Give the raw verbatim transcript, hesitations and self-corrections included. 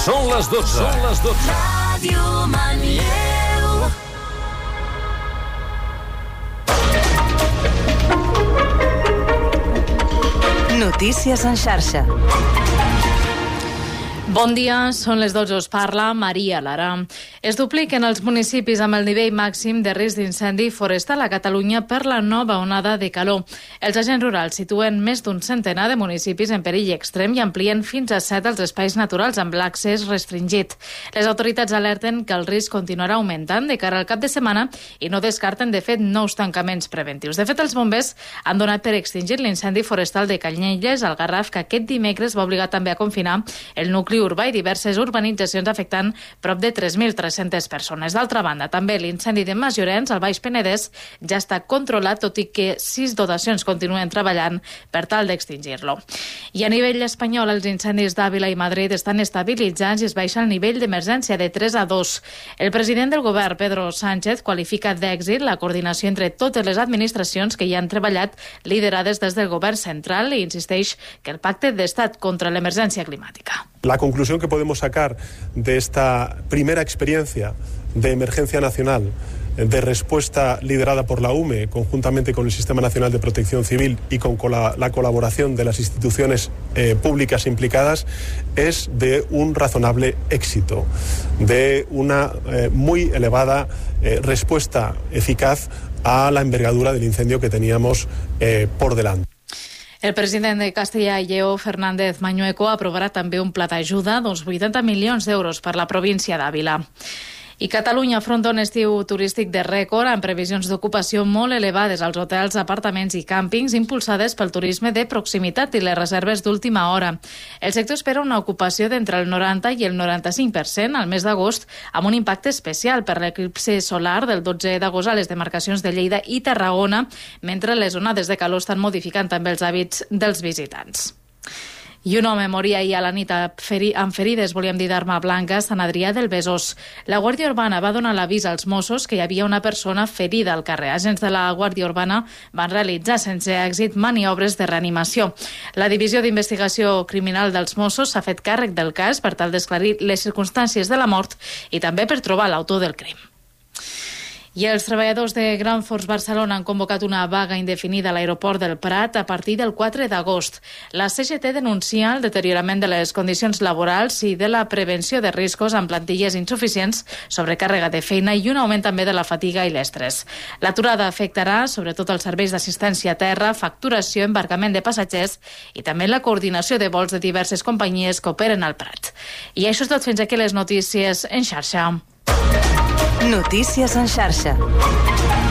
Són les dotze. Són les dotze. Ràdio Manlleu. Notícies en xarxa. Bon dia, són les dotze, us parla Maria Lara. Es dupliquen els municipis amb el nivell màxim de risc d'incendi forestal a Catalunya per la nova onada de calor. Els agents rurals situen més d'un centenar de municipis en perill extrem i amplien fins a set els espais naturals amb l'accés restringit. Les autoritats alerten que el risc continuarà augmentant de cara al cap de setmana i no descarten, de fet, nous tancaments preventius. De fet, els bombers han donat per extingir l'incendi forestal de Canyelles, al Garraf, que aquest dimecres va obligar també a confinar el nucli urbà i diverses urbanitzacions afectant prop de tres mil tres-centes persones. D'altra banda, també l'incendi de Masllorenç, al Baix Penedès, ja està controlat, tot i que sis dotacions continuen treballant per tal d'extingir-lo. I a nivell espanyol, els incendis d'Àvila i Madrid estan estabilitzats i es baixa el nivell d'emergència de tres a dos. El president del govern, Pedro Sánchez, qualifica d'èxit la coordinació entre totes les administracions que hi han treballat, liderades des del govern central, i insisteix que el pacte d'estat contra l'emergència climàtica. La conclusión que podemos sacar de esta primera experiencia de emergencia nacional, de respuesta liderada por la U M E, conjuntamente con el Sistema Nacional de Protección Civil y con la, la colaboración de las instituciones eh, públicas implicadas, es de un razonable éxito, de una eh, muy elevada eh, respuesta eficaz a la envergadura del incendio que teníamos eh, por delante. El president de Castella i Lleó, Fernández Mañueco, aprovarà també un pla d'ajuda d'uns vuitanta milions d'euros per la província d'Àvila. I Catalunya afronta un estiu turístic de rècord amb previsions d'ocupació molt elevades als hotels, apartaments i càmpings impulsades pel turisme de proximitat i les reserves d'última hora. El sector espera una ocupació d'entre el noranta i el noranta-cinc per cent al mes d'agost, amb un impacte especial per l'eclipsi solar del dotze d'agost a les demarcacions de Lleida i Tarragona, mentre les onades de calor estan modificant també els hàbits dels visitants. I un home moria ahir a la nit amb ferides, volíem dir, d'arma blanca a Sant Adrià del Besòs. La Guàrdia Urbana va donar l'avís als Mossos que hi havia una persona ferida al carrer. Agents de la Guàrdia Urbana van realitzar sense èxit maniobres de reanimació. La Divisió d'Investigació Criminal dels Mossos s'ha fet càrrec del cas per tal d'esclarir les circumstàncies de la mort i també per trobar l'autor del crim. I els treballadors de Grand Force Barcelona han convocat una vaga indefinida a l'aeroport del Prat a partir del quatre d'agost. La C G T denuncia el deteriorament de les condicions laborals i de la prevenció de riscos amb plantilles insuficients, sobrecàrrega de feina i un augment també de la fatiga i l'estrès. L'aturada afectarà sobretot els serveis d'assistència a terra, facturació, embarcament de passatgers i també la coordinació de vols de diverses companyies que operen al Prat. I això és tot, fins aquí les notícies en xarxa. Notícies en xarxa.